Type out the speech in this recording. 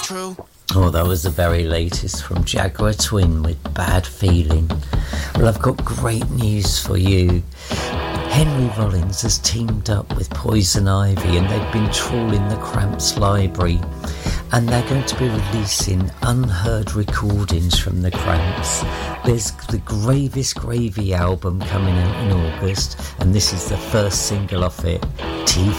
true? Oh, that was the very latest from Jaguar Twin with Bad Feeling. Well, I've got great news for you. Henry Rollins has teamed up with Poison Ivy and they've been trawling the Cramps library, and they're going to be releasing unheard recordings from the Cramps. There's the Gravest Gravy album coming out in August, and this is the first single off it, Teeth